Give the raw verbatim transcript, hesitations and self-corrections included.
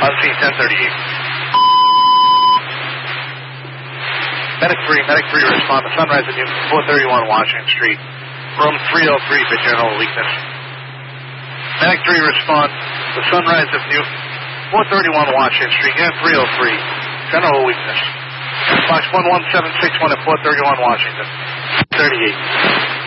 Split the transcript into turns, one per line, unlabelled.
Unseen ten thirty-eight. Medic three, Medic three respond to Sunrise at Newton, four thirty-one Washington Street. Room three oh three for general weakness. Medic three respond to Sunrise of Newton, four thirty-one Washington Street, unit three oh three, general weakness. Fox one one seven six one at four thirty-one Washington. thirty-eight.